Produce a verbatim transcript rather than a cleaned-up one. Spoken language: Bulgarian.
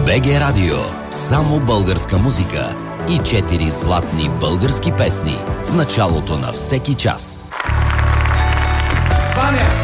БГ Радио. Само българска музика и четири златни български песни в началото на всеки час. Ваня!